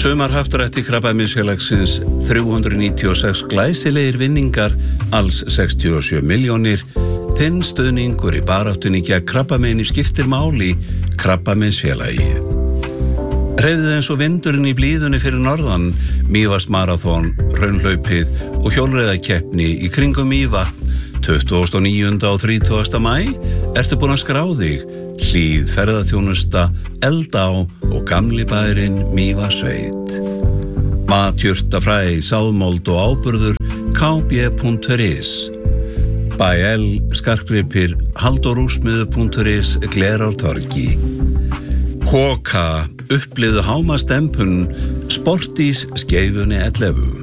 Sumarhappdrætti Krabbameinsfélagsins 396 glæsilegir vinningar, alls 67 milljónir. Þinn stuðningur í baráttunni gegn krabbameini skiptir máli, Krabbameinsfélagið. Hreyfðu eins og vindurinn í blíðunni fyrir norðan, Mývatns maraþon, hraunhlaupið og hjólreiðakeppni í kringum Mývatn 29. og 30. maí. Ertu búin að skrá þig? Hlíð ferðaþjónusta, Eldá og gamli bærinn Mývatnssveit. Matjurtafræ, sáðmold og áburður, kb.is. Bæl, skartgripir, haldorúsmiðu.is, Glerártorgi. Hoka, upplifðu hámastempun, Sportís, Skeifunni 11.